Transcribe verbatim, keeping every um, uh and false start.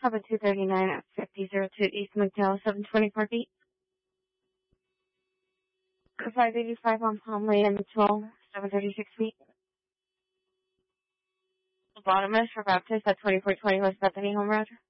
Papa two thirty-nine at fifty oh two East McDowell, seven twenty-four feet. five eighty-five on Palm Lane, twelve, seven thirty-six feet. Lobotomist for Baptist at twenty-four twenty West Bethany, home road.